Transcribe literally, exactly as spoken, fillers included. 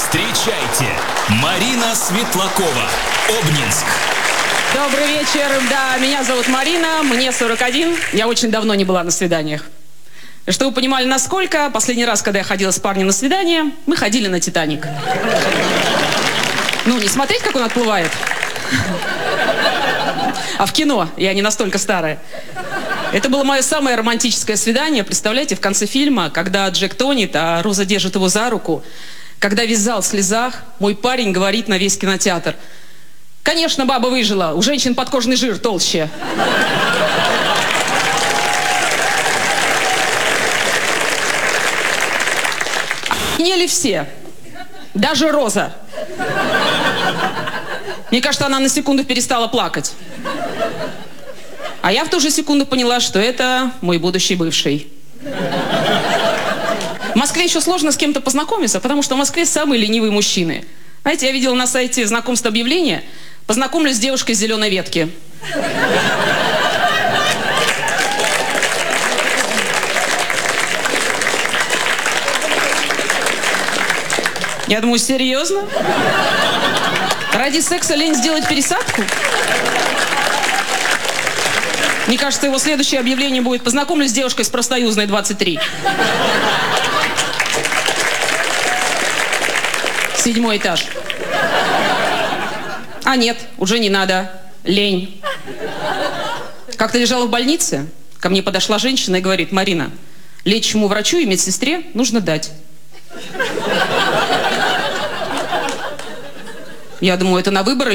Встречайте, Марина Светлакова, Обнинск. Добрый вечер, да, меня зовут Марина, мне сорок один, я очень давно не была на свиданиях. Чтобы вы понимали, насколько, последний раз, когда я ходила с парнем на свидание, мы ходили на «Титаник». Ну, не смотреть, как он отплывает, а в кино, я не настолько старая. Это было мое самое романтическое свидание, представляете, в конце фильма, когда Джек тонет, а Роза держит его за руку, когда весь зал в слезах, мой парень говорит на весь кинотеатр: «Конечно, баба выжила, у женщин подкожный жир толще». Охренели все, даже Роза. Мне кажется, она на секунду перестала плакать. А я в ту же секунду поняла, что это мой будущий бывший. В Москве еще сложно с кем-то познакомиться, потому что в Москве самые ленивые мужчины. Знаете, я видела на сайте знакомств объявления: познакомлюсь с девушкой с зеленой ветки. Я думаю, серьезно? Ради секса лень сделать пересадку? Мне кажется, его следующее объявление будет: познакомлюсь с девушкой с Профсоюзной двадцать три. Седьмой этаж. А нет, уже не надо. Лень. Как-то лежала в больнице, ко мне подошла женщина и говорит: Марина, лечащему врачу и медсестре нужно дать. Я думаю, это на выборы